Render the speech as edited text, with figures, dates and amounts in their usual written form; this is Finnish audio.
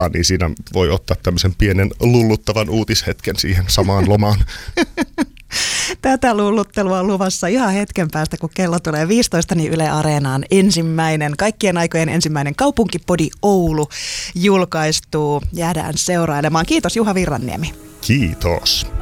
niin siinä voi ottaa tämmöisen pienen lulluttavan uutishetken siihen samaan lomaan. Tätä lulluttelua on luvassa ihan hetken päästä, kun kello tulee 15, niin Yle Areenaan kaikkien aikojen ensimmäinen Kaupunkipodi Oulu julkaistuu. Jäädään seurailemaan. Kiitos Juha Virranniemi. Kiitos.